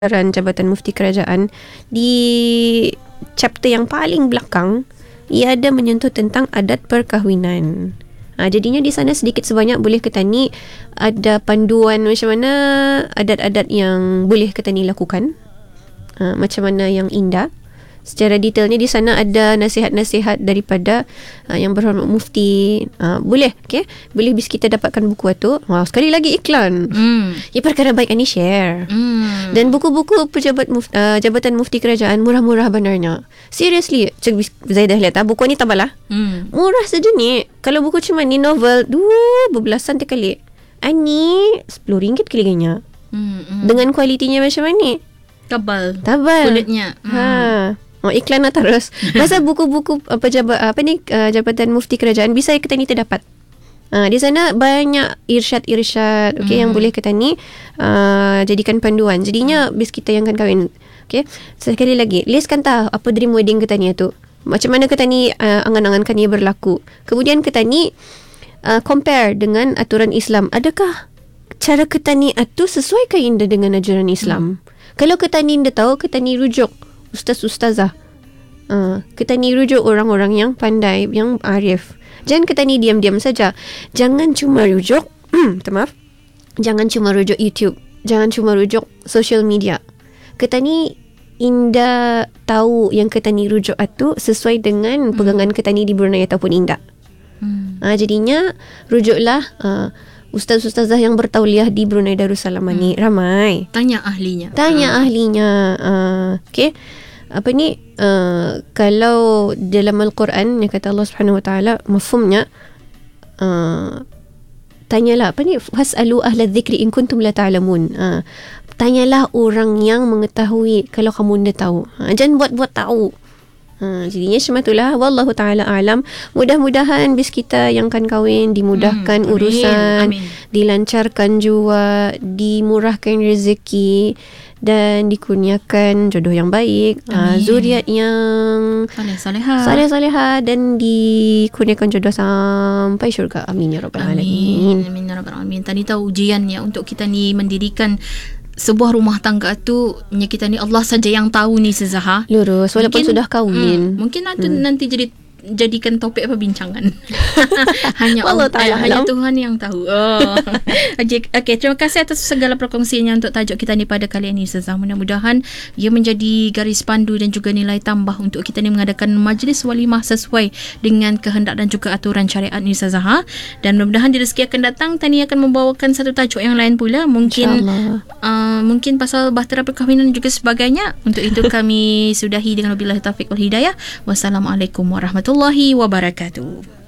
Jabatan Mufti Kerajaan, di chapter yang paling belakang ia ada menyentuh tentang adat perkahwinan. Jadinya di sana sedikit sebanyak boleh kata ni ada panduan macam mana adat-adat yang boleh kata ni lakukan, macam mana yang indah. Secara detailnya di sana ada nasihat-nasihat daripada yang berhormat mufti. Boleh, okay? Boleh bis kita dapatkan buku tu. Sekali lagi iklan. Ya, perkara baik ini share. Dan buku-buku Jabatan Mufti Kerajaan murah-murah benarnya. Seriously, Cik Zaidah lihat buku ni tabalah. Murah saja ni. Kalau buku cuma ni novel, berbelasan terkali. Ni RM10 keliganya. Dengan kualitinya macam mana? Tebal kulitnya. Iklan nak terus. Pasal buku-buku Jabatan Mufti Kerajaan bisa kita ni terdapat. Di sana banyak irsyad-irsyad yang boleh kita ni jadikan panduan. Jadinya bis kita yang akan kahwin. Okay. Sekali lagi, listkan tahu apa dream wedding kita ni tu. Macam mana kita ni angan-angankan ia berlaku. Kemudian kita ni compare dengan aturan Islam. Adakah cara kita ni tu sesuai ke indah dengan ajaran Islam? Kalau kita ni dah tahu, kita ni rujuk ustaz-ustazah. Kita ni rujuk orang-orang yang pandai, yang arif. Jangan kita ni diam-diam saja. Jangan cuma rujuk maaf. Jangan cuma rujuk YouTube. Jangan cuma rujuk social media. Kita ni indah tahu yang kita ni rujuk itu sesuai dengan pegangan kita ni di Brunei ataupun indah. Jadinya rujuklah ustaz-ustazah yang bertauliah di Brunei Darussalam ni ramai. Tanya ahlinya. Okay. Kalau dalam Al-Quran yang kata Allah Subhanahu Wa Taala, mafhumnya tanyalah fasalu ahla dzikri in kuntum la ta'lamun. Tanyalah orang yang mengetahui kalau kamu dah tahu. Jangan buat-buat tahu. Jadinya semua itulah. Wallahu ta'ala alam. Mudah-mudahan bis kita yang akan kahwin dimudahkan urusan. Amin. Dilancarkan jua, dimurahkan rezeki dan dikurniakan jodoh yang baik, zuriat yang saleh-salehah dan dikurniakan jodoh sampai syurga. Amin ya rabbal alamin. Amin ya rabbal alamin. Tadi tahu ujiannya untuk kita ni mendirikan sebuah rumah tangga tu, kita ni Allah saja yang tahu ni Sezaha. Lurus walaupun sudah kahwin. Mungkin nanti jadikan topik perbincangan. hanya Tuhan yang tahu. Okay, terima kasih atas segala perkongsiannya untuk tajuk kita ni pada kali ini Ustazah. Mudah-mudahan ia menjadi garis pandu dan juga nilai tambah untuk kita ni mengadakan majlis walimah sesuai dengan kehendak dan juga aturan syariat ni Ustazah. Dan mudah-mudahan di rezeki akan datang Tani akan membawakan satu tajuk yang lain pula, mungkin pasal bahtera perkahwinan dan juga sebagainya. Untuk itu kami sudahi dengan wabillahi taufiq wal hidayah. Wassalamualaikum warahmatullahi wabarakatuh.